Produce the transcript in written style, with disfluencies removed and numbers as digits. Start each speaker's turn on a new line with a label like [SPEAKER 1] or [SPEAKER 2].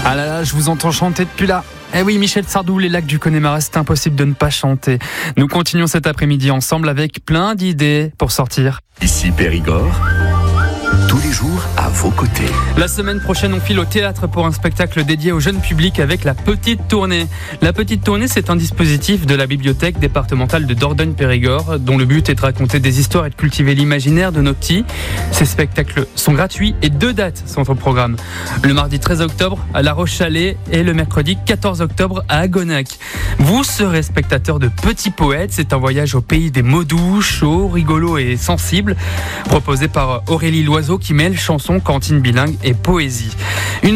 [SPEAKER 1] Ah là là, je vous entends chanter depuis là. Eh oui, Michel Sardou, les lacs du Connemara, c'est impossible de ne pas chanter. Nous continuons cet après-midi ensemble avec plein d'idées pour sortir.
[SPEAKER 2] Ici Périgord, tous les jours à vos côtés.
[SPEAKER 1] La semaine prochaine, on file au théâtre pour un spectacle dédié au jeune public avec la Petite Tournée. La Petite Tournée, c'est un dispositif de la bibliothèque départementale de Dordogne-Périgord dont le but est de raconter des histoires et de cultiver l'imaginaire de nos petits. Ces spectacles sont gratuits et 2 dates sont au programme. Le mardi 13 octobre à La Roche-Chalais et le mercredi 14 octobre à Agonac. Vous serez spectateur de Petits Poètes. C'est un voyage au pays des mots doux, chauds, rigolos et sensibles, proposé par Aurélie Loiseau qui mêle chansons, cantine bilingue et poésie.